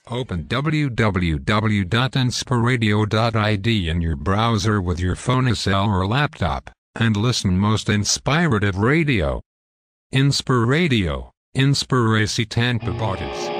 Open www.inspiradio.id in your browser with your phone, cell or laptop, and listen most inspirative radio. Inspiradio, Inspiracy Tampa Bottas.